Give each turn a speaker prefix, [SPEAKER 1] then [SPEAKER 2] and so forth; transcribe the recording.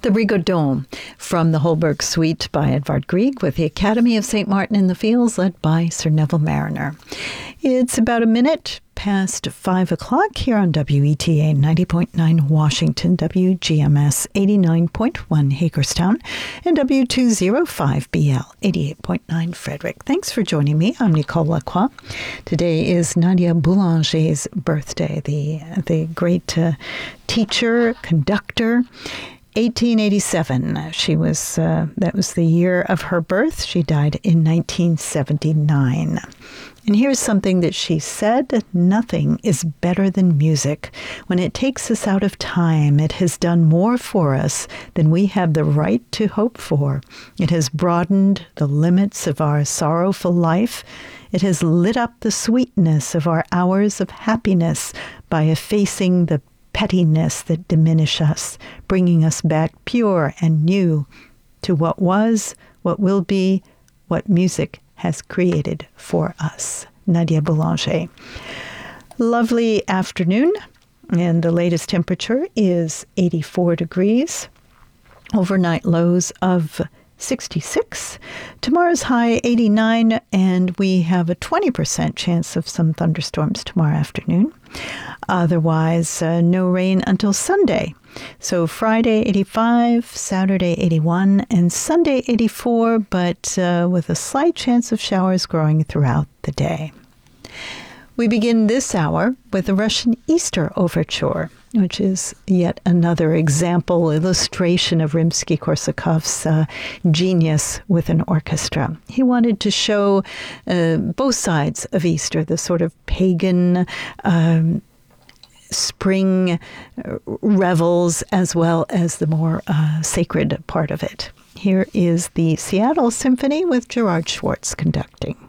[SPEAKER 1] The Rigodon from the Holberg Suite by Edvard Grieg with the Academy of St. Martin in the Fields led by Sir Neville Mariner. It's about a minute past 5 o'clock here on WETA 90.9 Washington, WGMS 89.1 Hagerstown, and W205BL 88.9 Frederick. Thanks for joining me. I'm Nicole Lacroix. Today is Nadia Boulanger's birthday, the great teacher, conductor. 1887. She was that was the year of her birth. She died in 1979. And here's something that she said: nothing is better than music. When it takes us out of time, it has done more for us than we have the right to hope for. It has broadened the limits of our sorrowful life. It has lit up the sweetness of our hours of happiness by effacing the pettiness that diminish us, bringing us back pure and new to what was, what will be, what music has created for us. Nadia Boulanger. Lovely afternoon, and the latest temperature is 84 degrees. Overnight lows of 66. Tomorrow's high 89, and we have a 20% chance of some thunderstorms tomorrow afternoon. Otherwise, no rain until Sunday. So Friday 85, Saturday 81, and Sunday 84, but with a slight chance of showers growing throughout the day. We begin this hour with the Russian Easter Overture, which is yet another illustration of Rimsky-Korsakov's genius with an orchestra. He wanted to show both sides of Easter, the sort of pagan spring revels, as well as the more sacred part of it. Here is the Seattle Symphony with Gerard Schwartz conducting.